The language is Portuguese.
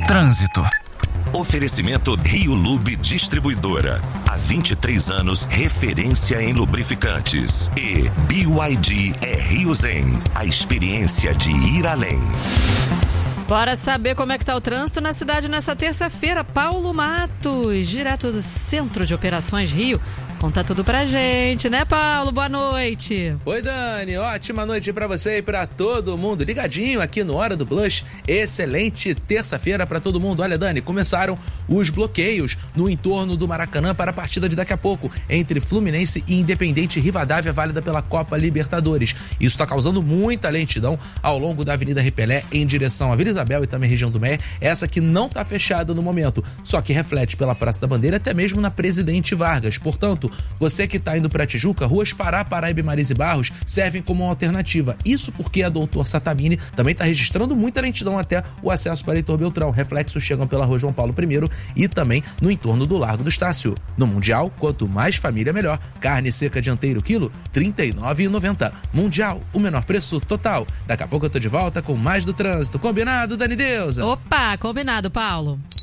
Trânsito. Oferecimento Rio Lube Distribuidora. Há 23 anos, referência em lubrificantes. E BYD é Rio Zen. A experiência de ir além. Bora saber como é que tá o trânsito na cidade nessa terça-feira. Paulo Matos, direto do Centro de Operações Rio. Conta tudo pra gente, né, Paulo? Boa noite. Oi, Dani. Ótima noite pra você e pra todo mundo. Ligadinho aqui no Hora do Blush. Excelente terça-feira pra todo mundo. Olha, Dani, começaram os bloqueios no entorno do Maracanã para a partida de daqui a pouco entre Fluminense e Independente Rivadavia, válida pela Copa Libertadores. Isso tá causando muita lentidão ao longo da Avenida Repelé em direção à Vila Isabel e também região do Meia. Essa que não tá fechada no momento, só que reflete pela Praça da Bandeira até mesmo na Presidente Vargas. Portanto, você que está indo para Tijuca, ruas Pará, Paraíba e Marise Barros servem como uma alternativa. Isso porque a Doutor Satamini também está registrando muita lentidão até o acesso para Heitor Beltrão. Reflexos chegam pela Rua João Paulo I e também no entorno do Largo do Estácio. No Mundial, quanto mais família, melhor. Carne seca dianteiro quilo, R$ 39,90. Mundial, o menor preço total. Daqui a pouco eu tô de volta com mais do trânsito. Combinado, Dani Deusa? Opa, combinado, Paulo.